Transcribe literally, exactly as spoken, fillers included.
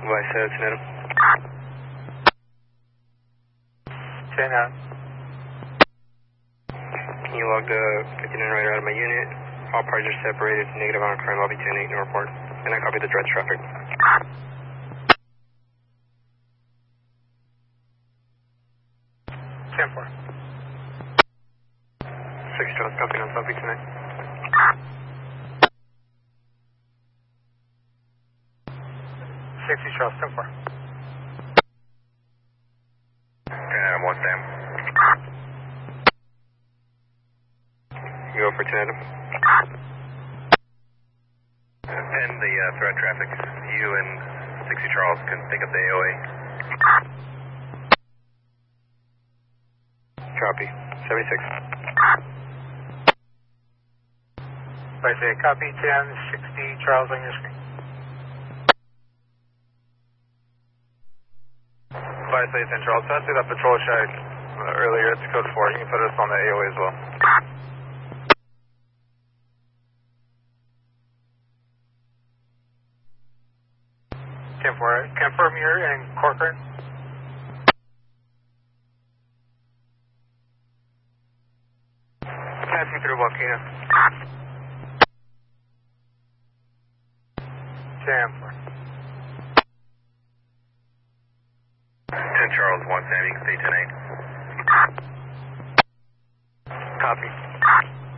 Vice, uh, ten Adam. ten out. Can you log the fifty-nine radar out of my unit? All parties are separated, negative on crime, I'll be ten eight, no report. And I copy the threat traffic. ten four. six Charles, copy on South Beach tonight. sixty Charles, ten four. ten Adam, one Sam. You go for ten Adam. And the uh, threat traffic, you and sixty Charles can pick up the A O A. Copy, seventy-six. Vice, uh, copy ten, sixty Charles on your screen. Vice, ten Charles, pass through that patrol shack uh, earlier, it's code four, you can put us on the A O A as well. ten four, confirm you're in Corcoran. Passing through Volcano. ten four. ten Charles, one Sam, you can stay ten eight. Copy.